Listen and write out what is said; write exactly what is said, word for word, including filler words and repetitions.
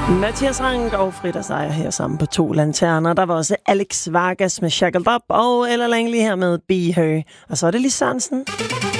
Mathias Rank og Frida Seier her sammen på To Lanterner. Der var også Alex Vargas med Shackled Up, og Ella Langley her med Be Her. Og så er det Lis Sørensen.